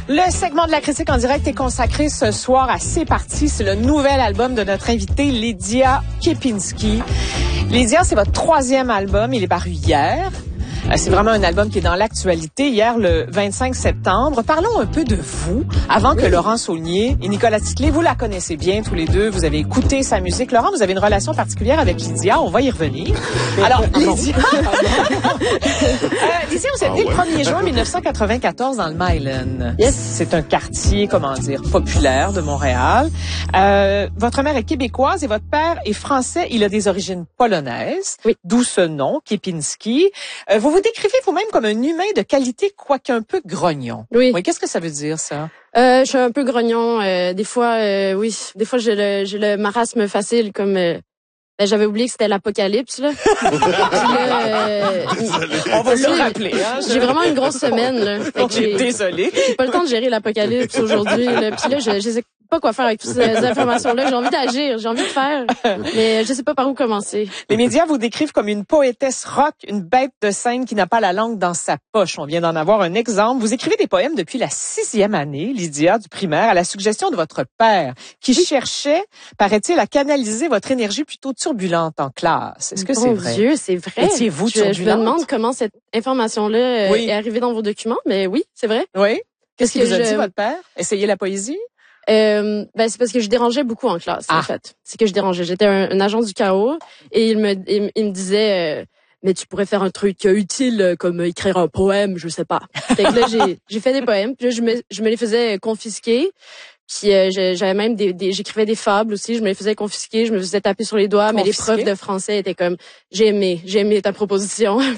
Le segment de la critique en direct est consacré ce soir à C'est parti. C'est le nouvel album de notre invitée Lydia Kepinski. Lydia, c'est votre 3e album. Il est paru hier. C'est vraiment un album qui est dans l'actualité. Hier, le 25 septembre. Parlons un peu de vous, avant que Laurent Saulnier et Nicolas Ticlé, vous la connaissez bien tous les deux, vous avez écouté sa musique. Laurent, vous avez une relation particulière avec Lydia, on va y revenir. Alors, Lydia, Lydia, vous êtes née le 1er juin 1994 dans le Myland. Yes. C'est un quartier, populaire de Montréal. Votre mère est québécoise et votre père est français. Il a des origines polonaises. Oui. D'où ce nom, Kepinski. Vous vous décrivez vous-même comme un humain de qualité, quoique un peu grognon. Oui. Qu'est-ce que ça veut dire, ça? Je suis un peu grognon. Des fois, oui. Des fois, j'ai le marasme facile, comme... j'avais oublié que c'était l'apocalypse, là. On va le rappeler, hein. J'ai vraiment une grosse semaine, là. Désolée. J'ai pas le temps de gérer l'apocalypse aujourd'hui, là. Puis là, je sais pas quoi faire avec toutes ces informations-là. J'ai envie d'agir, j'ai envie de faire, mais je sais pas par où commencer. Les médias vous décrivent comme une poétesse rock, une bête de scène qui n'a pas la langue dans sa poche. On vient d'en avoir un exemple. Vous écrivez des poèmes depuis la 6e année, Lydia, du primaire, à la suggestion de votre père, qui cherchait, paraît-il, à canaliser votre énergie plutôt turbulente en classe. Est-ce que c'est vrai? Mon Dieu, c'est vrai. Étiez-vous turbulente? Je me demande comment cette information-là est arrivée dans vos documents, mais oui, c'est vrai. Oui. Qu'est-ce qu'il vous a dit, votre père? Essayez la poésie? C'est parce que je dérangeais beaucoup en classe, en fait. C'est que je dérangeais. J'étais un agent du chaos et il me disait mais tu pourrais faire un truc utile comme écrire un poème, je sais pas. Fait que là j'ai fait des poèmes, puis là je me les faisais confisquer. Puis j'avais même j'écrivais des fables aussi, je me les faisais confisquer, je me faisais taper sur les doigts, mais les profs de français étaient comme j'ai aimé ta proposition.